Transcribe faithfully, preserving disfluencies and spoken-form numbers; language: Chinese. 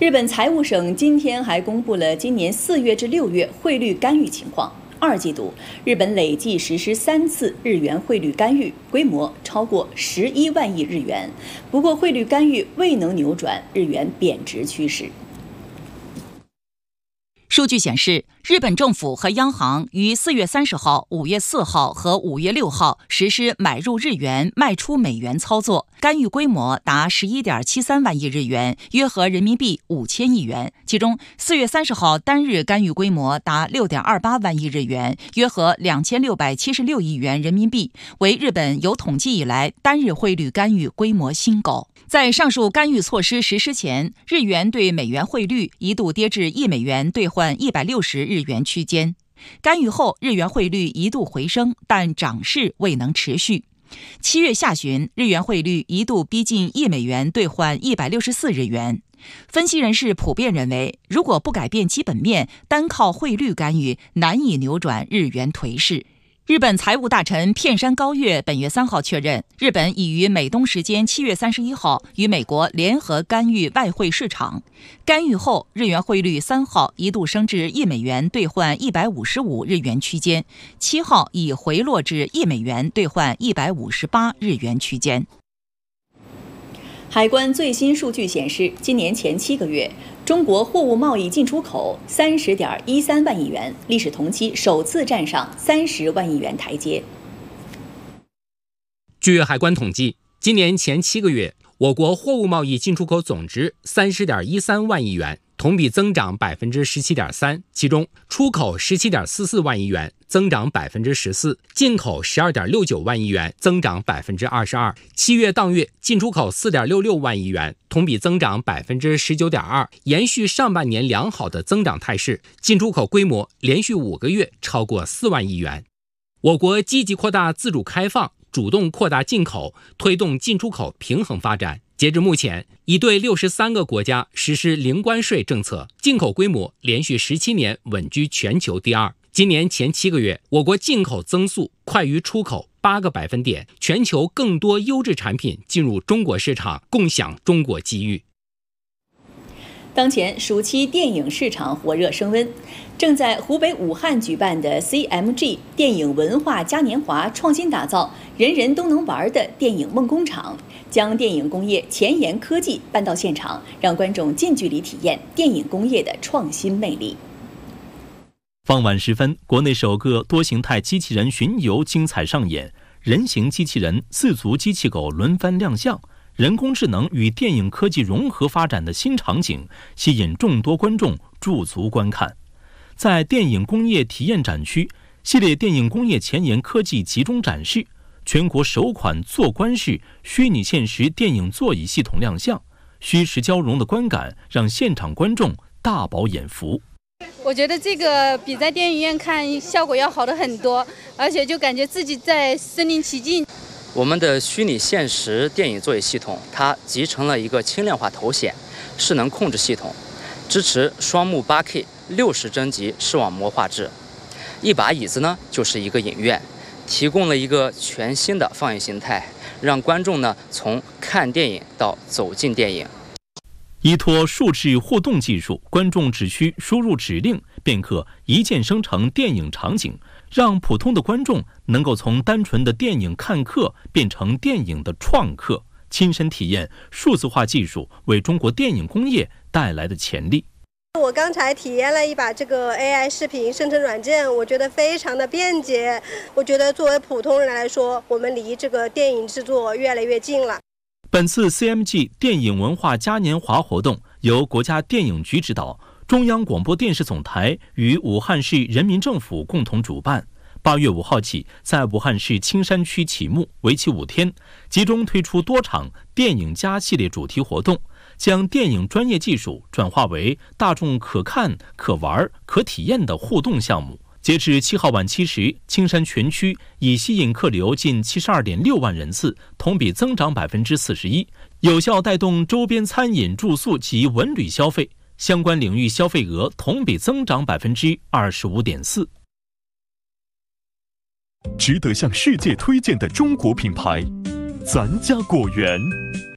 日本财务省今天还公布了今年四月至六月汇率干预情况。二季度，日本累计实施三次日元汇率干预，规模超过十一万亿日元。不过，汇率干预未能扭转日元贬值趋势。 数据显示，日本政府和央行于四月三十号、五月四号和五月六号实施买入日元、卖出美元操作，干预规模达十一点七三万亿日元，约合人民币五千亿元。其中，四月三十号单日干预规模达六点二八万亿日元，约合两千六百七十六亿元人民币，为日本有统计以来单日汇率干预规模新高。在上述干预措施实施前，日元对美元汇率一度跌至一美元兑换一百六十日元区间。干预后，日元汇率一度回升，但涨势未能持续。七月下旬，日元汇率一度逼近一美元兑换一百六十四日元。分析人士普遍认为，如果不改变基本面，单靠汇率干预难以扭转日元颓势。日本财务大臣片山高月本月三号确认，日本已于美东时间七月三十一号与美国联合干预外汇市场。干预后，日元汇率三号一度升至一美元兑换一百五十五日元区间，七号已回落至一美元兑换一百五十八日元区间。 海关最新数据显示，今年前七个月，中国货物贸易进出口三十点一三万亿元，历史同期首次站上三十万亿元台阶。 据海关统计，今年前七个月，我国货物贸易进出口总值三十点一三万亿元，同比增长百分之十七点三，其中出口十七点四四万亿元，增长百分之十四；进口十二点六九万亿元，增长百分之二十二。七月当月进出口四点六六万亿元，同比增长百分之十九点二，延续上半年良好的增长态势。进出口规模连续五个月超过四万亿元。我国积极扩大自主开放，主动扩大进口，推动进出口平衡发展。截至目前，已对六十三个国家实施零关税政策，进口规模连续十七年稳居全球第二。今年前七个月，我国进口增速快于出口八个百分点，全球更多优质产品进入中国市场，共享中国机遇。 当前暑期电影市场火热升温，正在湖北武汉举办的 C M G 电影文化嘉年华创新打造人人都能玩的电影梦工厂，将电影工业前沿科技搬到现场，让观众近距离体验电影工业的创新魅力。 傍晚时分，国内首个多形态机器人巡游精彩上演，人形机器人、四足机器狗轮番亮相，人工智能与电影科技融合发展的新场景，吸引众多观众驻足观看。在电影工业体验展区，系列电影工业前沿科技集中展示，全国首款坐观式虚拟现实电影座椅系统亮相，虚实交融的观感让现场观众大饱眼福。 我觉得这个比在电影院看效果要好的很多，而且就感觉自己在身临其境。 我们的虚拟现实电影座椅系统，它集成了一个轻量化头显、势能控制系统，支持双目 八K 六十帧级视网膜画质。一把椅子呢，就是一个影院，提供了一个全新的放映形态，让观众呢从看电影到走进电影。 依托数字互动技术，观众只需输入指令，便可一键生成电影场景，让普通的观众能够从单纯的电影看客变成电影的创客，亲身体验数字化技术为中国电影工业带来的潜力。 我刚才体验了一把这个 A I 视频生成软件，我觉得非常的便捷。我觉得作为普通人来说，我们离这个电影制作越来越近了。 本次 C M G 电影文化嘉年华活动由国家电影局指导，中央广播电视总台与武汉市人民政府共同主办。八月五号起，在武汉市青山区启幕，为期五天，集中推出多场电影家系列主题活动，将电影专业技术转化为大众可看、可玩、可体验的互动项目。截至七号晚七时，青山全区已吸引客流近七十二点六万人次，同比增长百分之四十一，有效带动周边餐饮、住宿及文旅消费，相关领域消费额同比增长百分之二十五点四。 值得向世界推荐的中国品牌，咱家果园。